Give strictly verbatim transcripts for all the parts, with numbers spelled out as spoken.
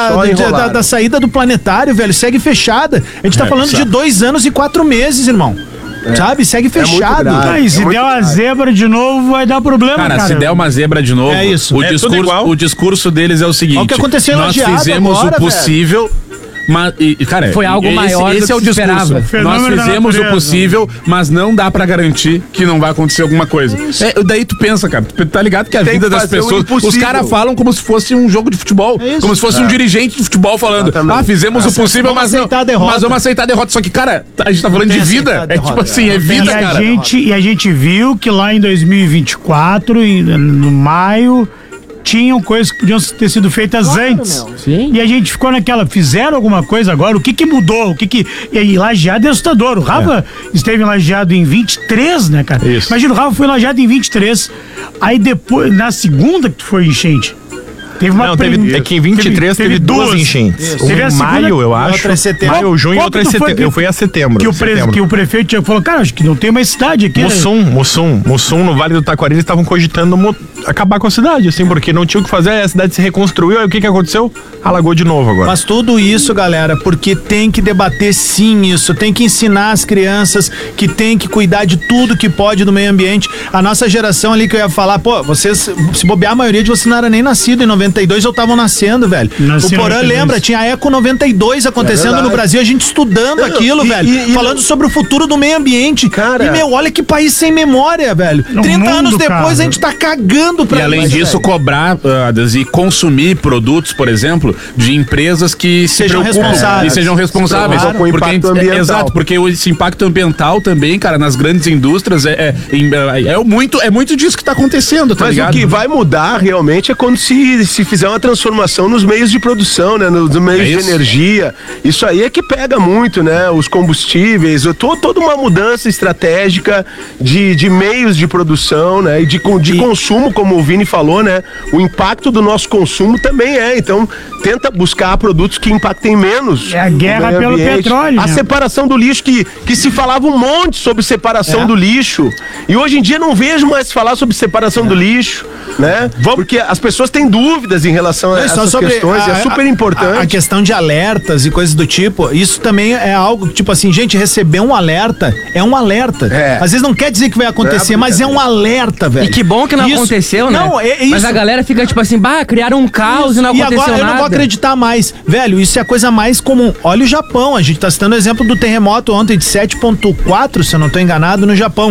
da, da, da, da saída do planetário, velho, segue fechada. A gente tá é, falando sabe. de dois anos e quatro meses, irmão. É. Sabe? Segue fechado. É ah, se é der uma grave. zebra de novo, vai dar problema, cara. Cara, se der uma zebra de novo, é isso. O, é discurso, o discurso deles é o seguinte: o que aconteceu nós fizemos agora, o possível. Velho. Mas, e, cara, foi algo esse, maior esse do que é o discurso. Nós fizemos o possível, mas não dá pra garantir que não vai acontecer alguma coisa. É, daí tu pensa, cara, tu tá ligado que a Tem vida que das pessoas, os caras falam como se fosse um jogo de futebol, é como se fosse é. um dirigente de futebol falando, Exatamente. ah, fizemos ah, o possível, mas não, mas vamos aceitar a derrota. Só que, cara, a gente tá falando de vida, é tipo assim, é vida, e a cara. Gente, e a gente viu que lá em dois mil e vinte e quatro, em, no maio, tinham coisas que podiam ter sido feitas claro, antes. Sim. E a gente ficou naquela, fizeram alguma coisa agora, o que que mudou? O que que... E aí, Lajeado é assustador. O Rafa é. esteve em Lajeado em vinte e três, né, cara? Isso. Imagina, o Rafa foi em Lajeado em vinte e três. Aí depois, na segunda que foi enchente, teve uma... Não, teve, é que em vinte e três teve, teve duas enchentes. Isso. Teve em maio, eu acho. Outra setembro. Maio, junho e outra em setembro. Eu fui a setembro. Que o, pre... que o prefeito falou, cara, acho que não tem mais cidade aqui. Mussum, né? Mussum. Mussum, no Vale do Taquari, eles estavam cogitando mo... acabar com a cidade, assim, porque não tinha o que fazer, a cidade se reconstruiu, aí o que que aconteceu? Alagou de novo agora. Mas tudo isso, galera, porque tem que debater sim isso, tem que ensinar as crianças que tem que cuidar de tudo que pode do meio ambiente. A nossa geração ali que eu ia falar, pô, vocês, se bobear, a maioria de vocês não era nem nascido em noventa e dois, ou estavam nascendo, velho. Nasci o Porã lembra, tinha a Eco noventa e dois acontecendo é no Brasil, a gente estudando não, aquilo, e, velho, e, e, falando e, sobre o futuro do meio ambiente. Cara, e, meu, olha que país sem memória, velho. trinta mundo, anos depois, cara, a gente tá cagando pra E além isso, disso, velho, cobrar uh, e consumir produtos, por exemplo, de empresas que sejam se responsáveis. E sejam responsáveis. Claro, com impacto ambiental. Exato, porque esse impacto ambiental também, cara, nas grandes indústrias é, é, é, é, muito, é muito disso que tá acontecendo, tá Mas ligado? o que vai mudar realmente é quando se, se fizer uma transformação nos meios de produção, né? Nos, nos meios é de energia. Isso aí é que pega muito, né? Os combustíveis, to, toda uma mudança estratégica de, de meios de produção, né? E de, de e... consumo, como o Vini falou, né? O impacto do nosso consumo também é. Então, tenta buscar produtos que impactem menos. É a guerra pelo petróleo. A né? separação do lixo, que, que se falava um monte sobre separação é. do lixo. E hoje em dia não vejo mais falar sobre separação é. do lixo, né? Vamos... Porque as pessoas têm dúvidas em relação a é, essas questões. A, e é super importante. A, a questão de alertas e coisas do tipo, isso também é algo, tipo assim, gente, receber um alerta é um alerta. É. Às vezes não quer dizer que vai acontecer, é, mas é um alerta, velho. E que bom que não isso, aconteceu, né? Não, é, é mas a galera fica tipo assim, bah, criaram um caos isso, e não aconteceu nada. E agora eu não vou acreditar mais. Velho, isso é a coisa mais comum. Olha o Japão, a gente tá citando o exemplo do terremoto ontem de sete ponto quatro, se eu não tô enganado, no Japão.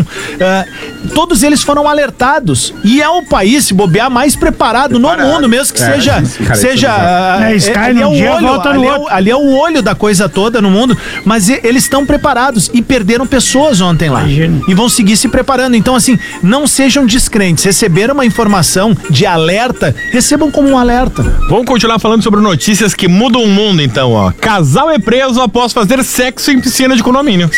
Uh, todos eles foram alertados. E é o país, se bobear, mais preparado, preparado. no mundo, mesmo que é, seja... Cara, seja uh, é, Sky ali, é o dia, olho, volta ali, no é o, ali é o olho da coisa toda no mundo, mas e, eles estão preparados e perderam pessoas ontem lá. Imagina. E vão seguir se preparando. Então, assim, não sejam descrentes. Receberam uma informação de alerta, recebam como um alerta. Vamos continuar falando sobre notícias que mudam o mundo, então, ó. Casal é preso após fazer sexo em piscina de condomínio.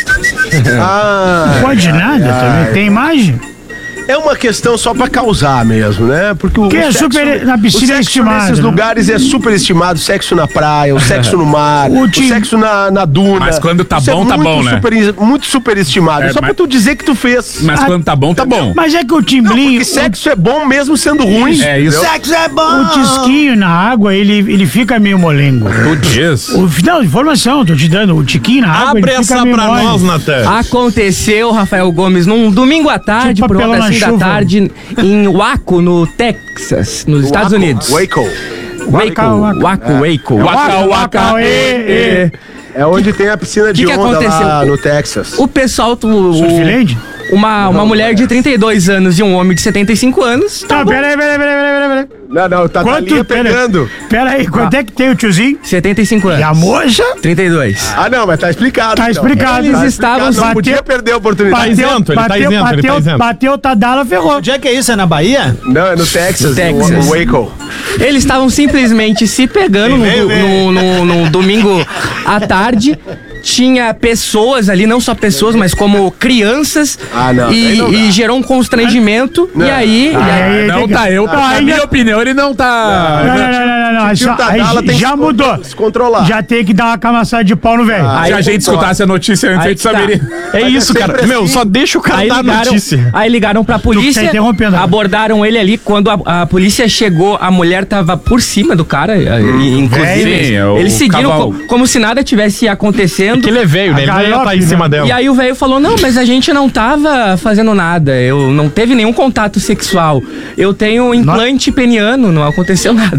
ah, não pode nada, ah, também. Tem imagem? É uma questão só pra causar mesmo, né? Porque o, que o é sexo, super, na piscina o é estimado. Nesses né? lugares é super estimado, sexo na praia, o sexo no mar, o, ti... o sexo na, na duna. Mas quando tá Isso bom, é tá bom, né? Super, muito super estimado. É, só mas... pra tu dizer que tu fez. Mas ah, quando tá bom, tá bom. Mas é que o timblinho... Não, porque sexo é bom mesmo sendo ruim. É isso. Sexo é bom! O tisquinho na água, ele, ele fica meio molengo. Tu diz? O, não, informação, tô te dando. O tiquinho na água, Abre ele fica essa meio pra mole. nós, Natan. Aconteceu, Rafael Gomes, num domingo à tarde, tipo por volta assim da tarde, em Waco, no Texas, nos Estados Waco, Unidos. Waco. Waco, Waco, Waco. Waco, Waco, é onde tem a piscina de que onda que lá no Texas. O pessoal... O, Surfland? Uma, uma mulher de trinta e dois anos e um homem de setenta e cinco anos. Tá, peraí, peraí, peraí, peraí, peraí. Não, não, tá Quanto, pegando. Peraí, quanto é que tem o tiozinho? setenta e cinco anos. E a moça? trinta e dois. Ah, não, mas tá explicado. Tá então. explicado. Eles tá estavam... Não podia perder a oportunidade. Bateu, tá isento, ele bateu, tá isento, bateu, ele tá isento. Bateu o Tadala, ferrou. Onde é que é isso? É na Bahia? Não, é no Texas, Texas. no Waco. Eles estavam simplesmente se pegando no, no, no, no domingo à tarde. tinha pessoas ali, não só pessoas, mas como crianças. Ah, não. E, e gerou um constrangimento. Não. E aí. Ah, e aí não tem... tá, eu, não, na aí minha já... opinião, ele não tá. Não, não, não, não, não. não. Já, aí, já mudou. Se controlar. Já tem que dar uma camaçada de pau no velho. Ah, se a gente escutasse a notícia antes, a gente saberia. É isso, cara. assim. Meu, só deixa o cara aí dar a ligaram, notícia. Aí ligaram pra polícia, tá abordaram ele ali. Quando a, a polícia chegou, a mulher tava por cima do cara. Hum, inclusive, sim, é eles seguiram co, como se nada tivesse acontecendo. É que ele é velho, né? Ele não ia estar em cima dela. E aí o velho falou, não, mas a gente não tava fazendo nada. Eu não teve nenhum contato sexual. Eu tenho implante peniano, não aconteceu nada.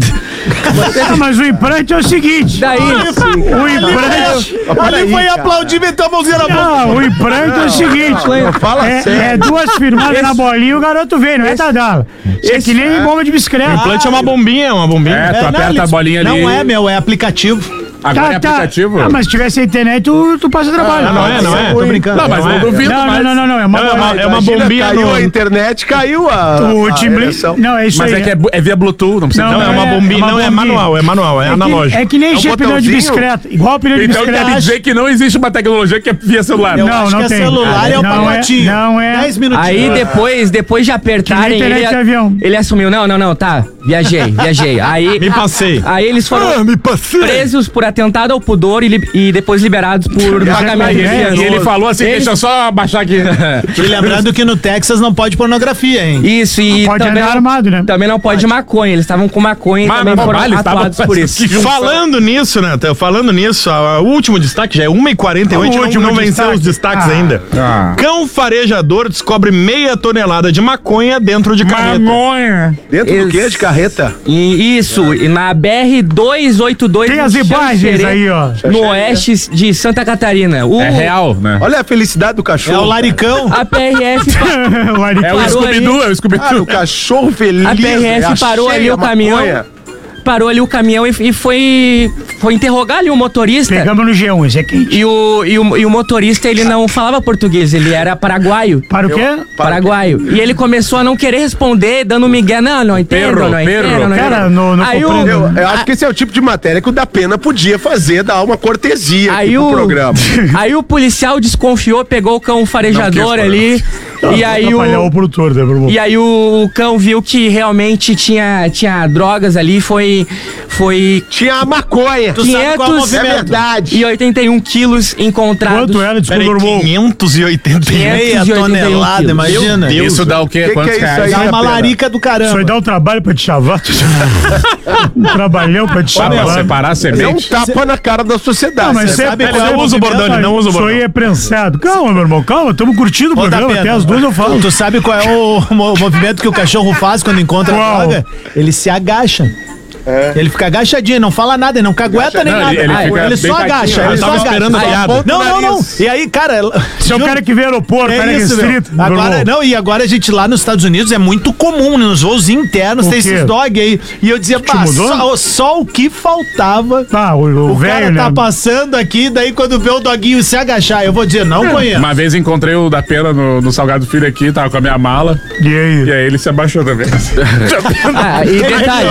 Ah, mas o implante é o seguinte. Daí, o implante... Ali foi aplaudir e meteu a mãozinha na boca. Não, o implante é o seguinte. Fala é, sério. é duas firmadas Esse... na bolinha e o garoto vem, não é Tadala. Isso é que nem é. bomba de bicicleta. O implante é uma bombinha, é uma bombinha. É, tu É, aperta não, a bolinha ali. Não é, meu, é aplicativo. Agora é aplicativo? Ah, mas se tivesse a internet, tu, tu passa trabalho. Ah, não é, não é. Tô brincando. Não, mas Não não é. duvido Não, mais. não, não, não, é uma, Não, é uma, é uma bombinha Caiu no... a internet, caiu a. O a timbre... ereção. Não, é isso Mas aí. é que é, é via Bluetooth, não precisa. Não, Não, é uma é- bombinha, é uma não é bombinha. manual, é manual, é, É que, analógico. é que nem É um encher pneu de botãozinho? bicicleta. Igual pneu de Então quer bicicleta. dizer que não existe uma tecnologia que é via celular. Eu Não, acho não que é tem. celular é o Não é- pacotinho. não é. dez minutinhos. aí depois, depois de Que apertarem, nem ele, internet de avião. ele assumiu, não, não, não, tá, viajei, viajei. Aí, Me passei. aí eles foram Ah, me passei. presos por atentado ao pudor e, li- e depois liberados por pagamento de E fiança. ele falou assim, Eles- deixa eu só abaixar aqui. E lembrando que no Texas não pode pornografia, hein? Isso, e Pode também, andar não, armado, né? também não pode maconha. Eles estavam com maconha e Mas, também mas, foram mas, eles estavam atuados por fazendo isso. que- Falando nisso, né? tá- Falando nisso, a- o último destaque já é uma e quarenta e oito, O não, último não venceu destaque. os destaques Ah. ainda. Ah. Cão farejador descobre meia tonelada de maconha dentro de carreta. Maconha. Dentro do quê? De carreta? E isso, e na B R duzentos e oitenta e dois Tem no as imagens Xanxerê, aí, ó. no oeste de Santa Catarina. O, É real, né? Olha a felicidade do É cachorro. o laricão. A P R F pa- O Ari- É o parou Scooby-Doo, é o Ah, Scooby-Doo. o cachorro feliz. A P R F é a parou ali cheia o caminhão. maconha. parou ali o caminhão e, e foi, foi interrogar ali o motorista. Pegamos no G um, esse é quente. E o, e, o, e o motorista, ele não falava português, ele era paraguaio. Para o quê? Paraguaio. E ele começou a não querer responder, dando migué. Não, não entendo, Perro, não perro. entendo. Não Cara, entendo. no- no Aí o, compreendo. Eu, eu acho que esse é o tipo de matéria que o da Pena podia fazer, dar uma cortesia aqui Aí pro o, programa. aí o policial desconfiou, pegou o cão farejador Não quis, ali. E aí Atrapalhar o o. produtor, né, Bruno? E aí o cão viu que realmente tinha, tinha drogas ali, foi. Foi. Tinha a maconha. Tu sabe qual é o quinhentos É movimento? verdade. E oitenta e um quilos encontrados. Quanto era? Peraí, Desculpa, normal. quinhentos e oitenta e um. Meia quinhentos e oitenta e um tonelada, quilos. imagina. Meu Deus. Isso dá o quê? Que que Quantos é isso reais? aí? É uma Pena. larica do Isso aí caramba. dá um trabalho pra te chavar. tu- um trabalhão pra te Pra chavar. separar a É um semente. tapa na cara da sociedade. Não, mas Você você sabe sabe qual é o não usa o movimento? bordão, ele não usa o Isso bordão. aí é prensado. Calma, meu irmão, calma. Estamos curtindo o Ô, da programa. Pena, Até as duas eu falo. Tu sabe qual é o, mo- movimento que o cachorro faz quando encontra Qual? a droga? Ele se agacha. Ele fica agachadinho, não fala nada, ele não cagueta nem Não, nada. ele- ele Ah, fica ele bem só quietinho. agacha, Eu ele só tava agacha. esperando a Aí, piada. Não, não, não. E aí, cara... Se é o juro- cara que vê aeroporto, pega É isso, meu. restrito. meu Agora, irmão. não, e agora a gente lá nos Estados Unidos é muito comum, nos voos internos, O tem quê? esses dog aí. E eu dizia, pá, mudou? só, só o que faltava. Ah, o, o O cara velho, tá né? passando aqui, daí quando vê o doguinho se agachar, eu vou dizer, não conheço. Uma vez encontrei o da Pena no, no Salgado Filho aqui, tava com a minha mala. E aí? E aí ele se abaixou também. Ah, e detalhe,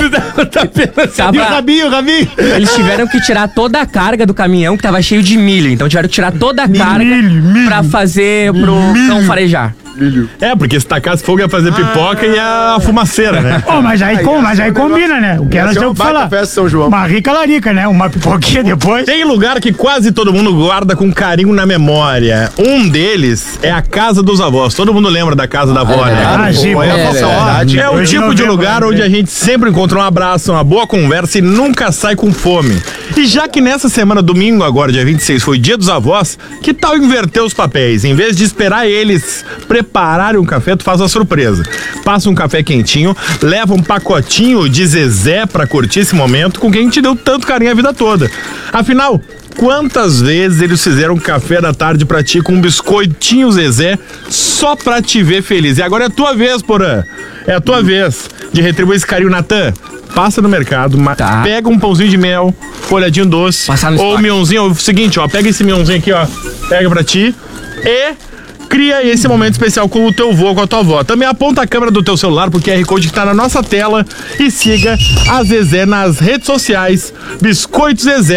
E o tava, Rabinho, Rabinho. eles tiveram que tirar toda a carga do caminhão que tava cheio de milho. Então tiveram que tirar toda a carga Milho, milho. pra fazer pro cão farejar. É, porque se tacasse fogo ia fazer pipoca e a fumaceira, né? Ô, mas aí, com, mas aí combina, né? O que nós Essa é temos uma que baita falar. festa São João. Uma rica larica, né? Uma pipoquinha depois. Tem lugar que quase todo mundo guarda com carinho na memória. Um deles é a casa dos avós. Todo mundo lembra da casa da avó, né? Ah, sim, Pô, é, pô. é, verdade. É o Hoje tipo não de vem, lugar né? onde a gente sempre encontra um abraço, uma boa conversa e nunca sai com fome. E já que nessa semana, domingo agora, dia vinte e seis, foi dia dos avós, que tal inverter os papéis? Em vez de esperar eles prepararem um café, tu faz a surpresa. Passa um café quentinho, leva um pacotinho de Zezé pra curtir esse momento com quem te deu tanto carinho a vida toda. Afinal, quantas vezes eles fizeram um café da tarde pra ti com um biscoitinho Zezé só pra te ver feliz? E agora é a tua vez, Porã. É a tua vez de retribuir esse carinho, Natan. Passa no mercado, ma- Tá. pega um pãozinho de mel, folhadinho doce, Passar no ou estoque. mionzinho, ou o seguinte, ó, pega esse mionzinho aqui, ó, pega pra ti e cria esse momento especial com o teu vô, com a tua avó. Também aponta a câmera do teu celular pro Q R Code que tá na nossa tela e siga a Zezé nas redes sociais, Biscoito Zezé,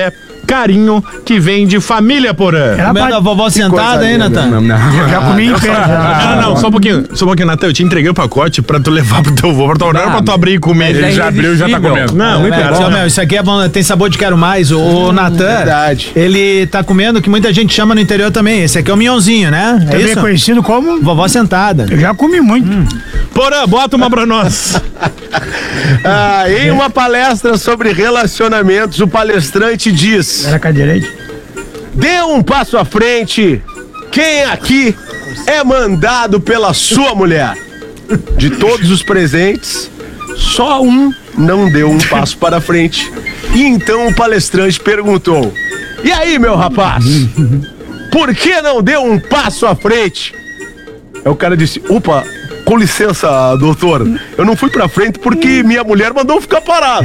carinho que vem de família Porã. Comendo a vovó sentada, hein, Natan? Não, não. Já comi em pé. Não, não, só um pouquinho, só um pouquinho, Natan, eu te entreguei o pacote pra tu levar pro teu avô, pra tu orar, pra tu abrir e comer. Ele já abriu e já tá comendo. Não, muito É, bom. meu, isso aqui é bom, tem sabor de quero mais. O, o Natan, verdade. ele tá comendo o que muita gente chama no interior também. Esse aqui é o minhãozinho, né? É Também isso? conhecido como... Vovó sentada. Eu já comi muito. Hum. Porã, bota uma pra nós. Ah, em uma palestra sobre relacionamentos, o palestrante diz: Era cadeirante. dê um passo à frente. Quem aqui é mandado pela sua mulher? De todos os presentes, só um não deu um passo para frente. E então o palestrante perguntou: e aí, meu rapaz? Por que não deu um passo à frente? Aí o cara disse: opa, com licença, doutor, eu não fui pra frente porque minha mulher mandou ficar parado.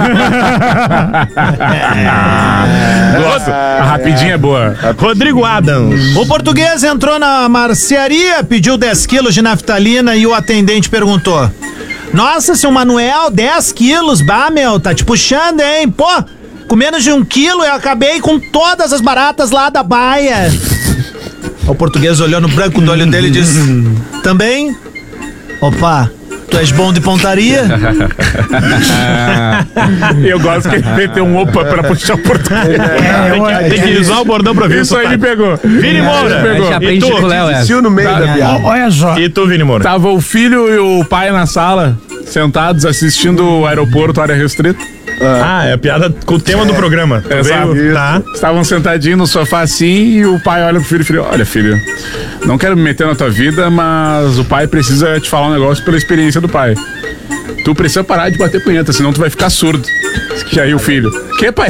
Nossa, a rapidinha é boa. Rodrigo Adams. O português entrou na marcearia, pediu dez quilos de naftalina e o atendente perguntou: nossa, seu Manuel, dez quilos, bah, meu, tá te puxando, hein? Pô, com menos de um quilo eu acabei com todas as baratas lá da baia. O português olhou no branco do olho dele e disse: também? Opa, tu és bom de pontaria? Eu gosto que ele meteu um opa pra puxar o português. É, Tem que, tem que usar o bordão pra ver Isso aí ele pegou. Vini Moura. A gente E aprende tu? com o Léo, é. Desistiu no meio da piada. Olha só. E tu, Vini Moura? Tava o filho e o pai na sala, sentados assistindo o aeroporto, área restrita. Ah, é a piada com o tema do programa. Exato. Veio- Tá. Estavam sentadinhos no sofá assim e o pai olha pro filho e filho, olha filho, não quero me meter na tua vida, mas o pai precisa te falar um negócio pela experiência do pai. Tu precisa parar de bater punheta, senão tu vai ficar surdo. Que aí o filho, que pai?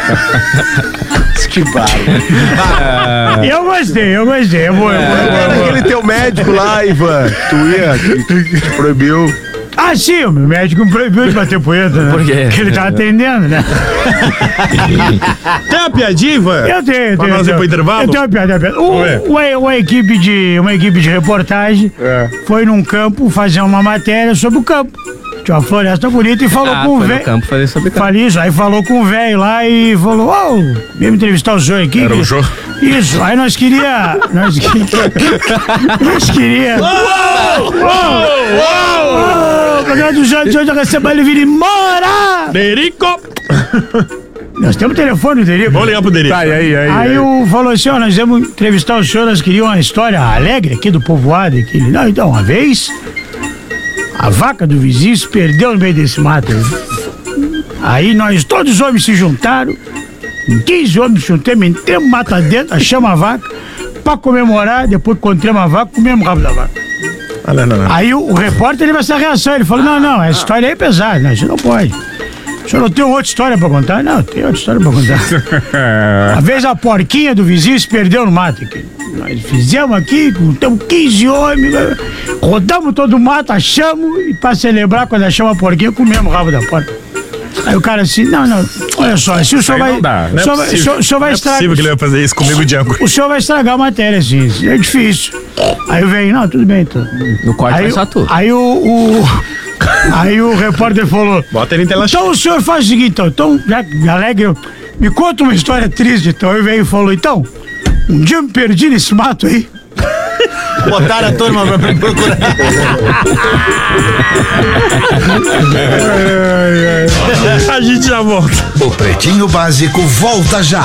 Que barro. Eu gostei, eu gostei. Eu vou, eu vou, eu vou, eu Era vou. aquele teu médico lá, Ivan. Tu ia, que te proibiu. Ah, sim, o meu médico me proibiu de bater punheta, né? Por quê? Porque ele tava atendendo, né? Tem uma piadinha, Ivan? Eu tenho, eu Pra tenho. nós ir eu pro tenho. intervalo? Eu tenho uma piada, uma piada. O- Vamos ver. Uma, uma equipe de, uma equipe de reportagem É. foi num campo fazer uma matéria sobre o campo. Tinha uma floresta bonita e falou Ah, com o foi no velho. campo fazer sobre campo. Falei isso, aí falou com o velho lá e falou: ô, vem me entrevistar o senhor aqui. Era o Jô. Isso, aí nós queria. Nós queria. nós queria. Uou! Uou! O programa do Jô de hoje vai receber ele vir embora! Derico. Nós temos o telefone do Derico. Vamos ligar pro Derico. Tá, e aí, aí? Aí o falou assim: ó, nós vamos entrevistar o senhor, nós queríamos uma história alegre aqui do povoado. Aqui. Ele, não, então, uma vez, a vaca do vizinho se perdeu no meio desse mato. Aí nós, todos os homens se juntaram, quinze homens se juntaram, entramos mata dentro, achamos a vaca, pra comemorar, depois que encontramos a vaca, comemos o rabo da vaca. Ah, não, não, não. Aí o, o repórter teve essa reação, ele falou: não, não, essa história aí é pesada, né? Você não pode. O senhor não tem outra história pra contar? Não, tem outra história pra contar. Uma vez a porquinha do vizinho se perdeu no mato aqui. Nós fizemos aqui, juntamos quinze homens, rodamos todo o mato, achamos, e pra celebrar, quando achamos a porquinha, comemos o rabo da porca. Aí o cara assim: não, não, olha só, se o senhor Aí vai. não dá, o não é senhor vai- o senhor- o senhor vai Não é estragar. possível que ele vai fazer isso comigo e o Django. O senhor vai estragar a matéria, assim, isso é difícil. Aí eu venho: não, tudo bem, então. No corte Aí, vai só tu. aí o, o- aí o repórter falou: Bota ele em tela cheia. então o senhor faz o seguinte, então, então já me alegre, me conta uma história triste. Então ele veio e falou: então, um dia eu me perdi nesse mato aí. Botaram a turma pra pra procurar. A gente já volta. O Pretinho Básico volta já.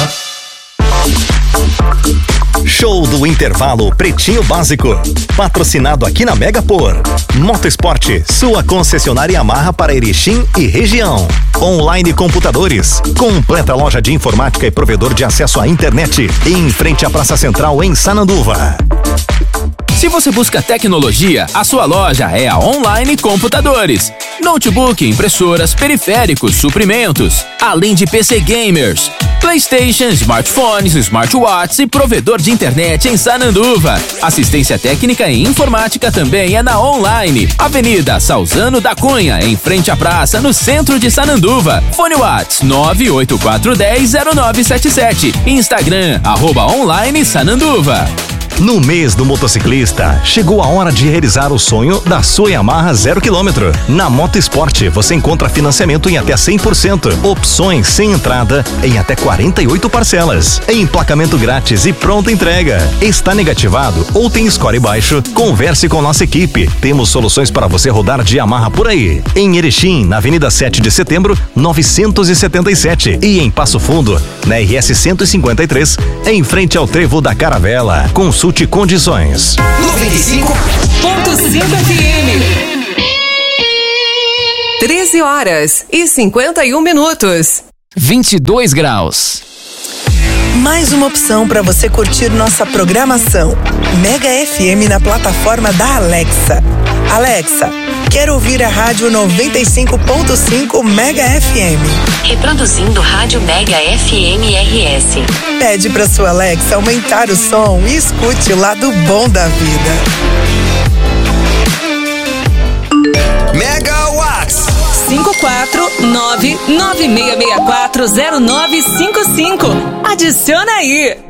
Show do intervalo Pretinho Básico. Patrocinado aqui na Mega por Motosport, sua concessionária Yamaha para Erechim e região. Online Computadores, completa loja de informática e provedor de acesso à internet. Em frente à Praça Central em Sananduva. Se você busca tecnologia, a sua loja é a Online Computadores. Notebook, impressoras, periféricos, suprimentos, além de P C gamers, PlayStation, smartphones, smartwatches e provedor de internet em Sananduva. Assistência técnica e informática também é na Online. Avenida Salzano da Cunha, em frente à praça, no centro de Sananduva. Fone Whats nove oito quatro um zero zero nove sete sete. Instagram, arroba Online Sananduva. No mês do motociclista, chegou a hora de realizar o sonho da sua Yamaha zero quilômetro. Na Moto Esporte, você encontra financiamento em até cem por cento, opções sem entrada em até quarenta e oito parcelas, emplacamento grátis e pronta entrega. Está negativado ou tem score baixo? Converse com nossa equipe. Temos soluções para você rodar de Yamaha por aí. Em Erechim, na Avenida sete de Setembro, novecentos e setenta e sete, e em Passo Fundo, na R S cento e cinquenta e três, em frente ao Trevo da Caravela. Consulte condições. noventa e cinco ponto cinco F M. treze horas e cinquenta e um minutos. vinte e dois graus. Mais uma opção para você curtir nossa programação. Mega F M na plataforma da Alexa. Alexa, quero ouvir a rádio noventa e cinco ponto cinco Mega F M. Reproduzindo rádio Mega F M R S. Pede para sua Alexa aumentar o som e escute o lado bom da vida. Mega Watts cinco quatro nove nove seis seis quatro zero nove cinco cinco. Adiciona aí.